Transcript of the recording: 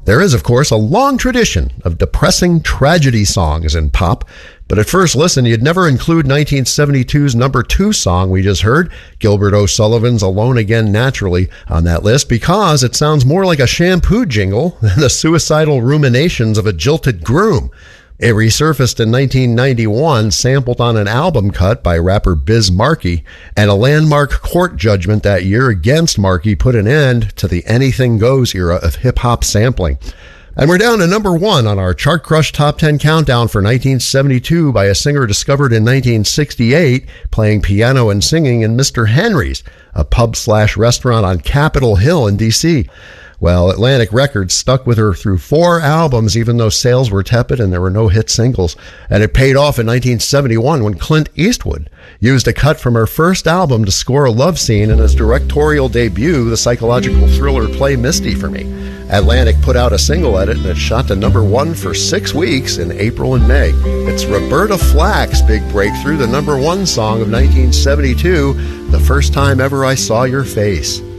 There is, of course, a long tradition of depressing tragedy songs in pop, but at first listen, you'd never include 1972's number 2 song we just heard, Gilbert O'Sullivan's Alone Again Naturally, on that list because it sounds more like a shampoo jingle than the suicidal ruminations of a jilted groom. It resurfaced in 1991, sampled on an album cut by rapper Biz Markie, and a landmark court judgment that year against Markie put an end to the anything goes era of hip-hop sampling. And we're down to number 1 on our Chart Crush Top 10 countdown for 1972 by a singer discovered in 1968 playing piano and singing in Mr. Henry's, a pub/restaurant on Capitol Hill in D.C. Well, Atlantic Records stuck with her through 4 albums, even though sales were tepid and there were no hit singles. And it paid off in 1971 when Clint Eastwood used a cut from her first album to score a love scene in his directorial debut, the psychological thriller Play Misty for Me. Atlantic put out a single edit and it shot to number 1 for 6 weeks in April and May. It's Roberta Flack's big breakthrough, the number 1 song of 1972, The First Time Ever I Saw Your Face.